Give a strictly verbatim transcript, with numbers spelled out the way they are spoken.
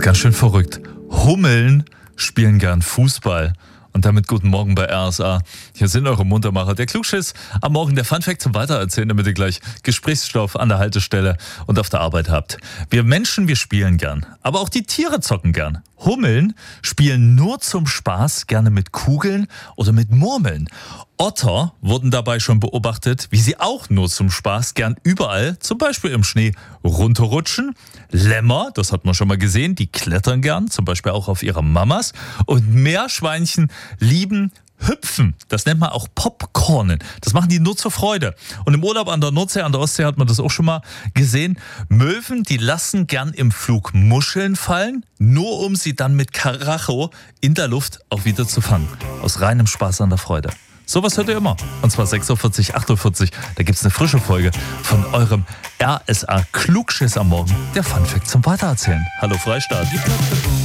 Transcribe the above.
ganz schön verrückt. Hummeln spielen gern Fußball. Und damit guten Morgen bei R S A. Hier sind eure Muntermacher. Der Klugschiss am Morgen, der Funfact zum Weitererzählen, damit ihr gleich Gesprächsstoff an der Haltestelle und auf der Arbeit habt. Wir Menschen, wir spielen gern. Aber auch die Tiere zocken gern. Hummeln spielen nur zum Spaß gerne mit Kugeln oder mit Murmeln. Otter wurden dabei schon beobachtet, wie sie auch nur zum Spaß gern überall, zum Beispiel im Schnee, runterrutschen. Lämmer, das hat man schon mal gesehen, die klettern gern, zum Beispiel auch auf ihre Mamas. Und Meerschweinchen lieben Hüpfen. Das nennt man auch Popcornen. Das machen die nur zur Freude. Und im Urlaub an der Nordsee, an der Ostsee hat man das auch schon mal gesehen. Möwen, die lassen gern im Flug Muscheln fallen, nur um sie dann mit Karacho in der Luft auch wieder zu fangen. Aus reinem Spaß an der Freude. Sowas hört ihr immer. Und zwar sechs Uhr vierzig, acht Uhr vierzig. Da gibt es eine frische Folge von eurem R S A Klugschiss am Morgen. Der Funfact zum Weitererzählen. Hallo Freistaat.